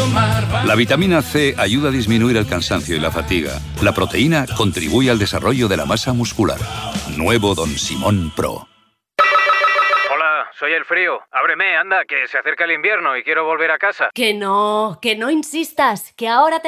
La vitamina C ayuda a disminuir el cansancio y la fatiga. La proteína contribuye al desarrollo de la masa muscular. Nuevo Don Simón Pro. Hola, soy el frío. Ábreme, anda, que se acerca el invierno y quiero volver a casa. Que no insistas, que ahora